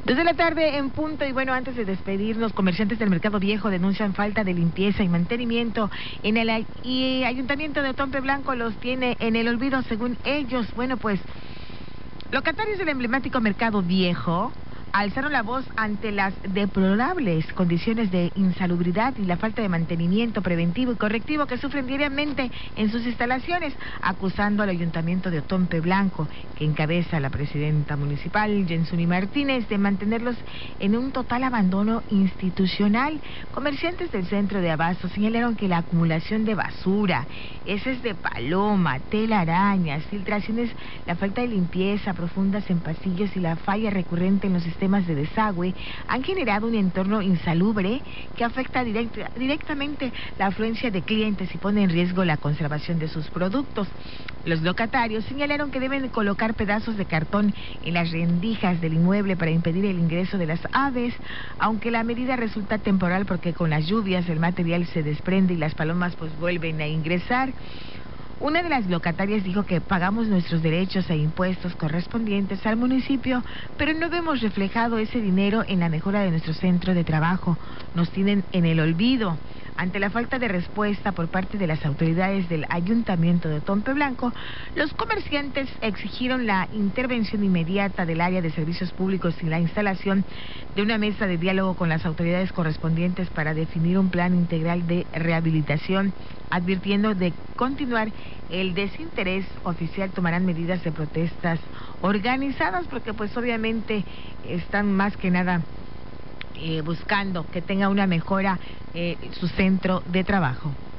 Dos de la tarde en punto y bueno, antes de despedirnos, comerciantes del Mercado Viejo denuncian falta de limpieza y mantenimiento en el Ayuntamiento de Otompe Blanco los tiene en el olvido según ellos. Bueno, pues locatarios del emblemático Mercado Viejo alzaron la voz ante las deplorables condiciones de insalubridad y la falta de mantenimiento preventivo y correctivo que sufren diariamente en sus instalaciones, acusando al Ayuntamiento de Otompe Blanco, que encabeza la presidenta municipal, Jensuni Martínez, de mantenerlos en un total abandono institucional. Comerciantes del centro de Abasto señalaron que la acumulación de basura, heces de paloma, telarañas, filtraciones, la falta de limpieza profundas en pasillos y la falla recurrente en los sistemas de desagüe han generado un entorno insalubre que afecta directamente la afluencia de clientes y pone en riesgo la conservación de sus productos. Los locatarios señalaron que deben colocar pedazos de cartón en las rendijas del inmueble para impedir el ingreso de las aves, aunque la medida resulta temporal porque con las lluvias el material se desprende y las palomas pues vuelven a ingresar. Una de las locatarias dijo que pagamos nuestros derechos e impuestos correspondientes al municipio, pero no vemos reflejado ese dinero en la mejora de nuestro centro de trabajo. Nos tienen en el olvido. Ante la falta de respuesta por parte de las autoridades del Ayuntamiento de Otompe Blanco, los comerciantes exigieron la intervención inmediata del área de servicios públicos y la instalación de una mesa de diálogo con las autoridades correspondientes para definir un plan integral de rehabilitación, advirtiendo de continuar el desinterés oficial tomarán medidas de protestas organizadas porque pues obviamente están más que nada buscando que tenga una mejora su centro de trabajo.